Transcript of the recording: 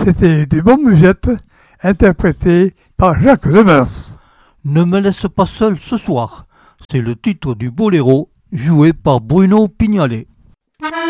C'était des bonnes musettes interprétées par Jacques Demers. Ne me laisse pas seul ce soir. C'est le titre du boléro joué par Bruno Pignalet.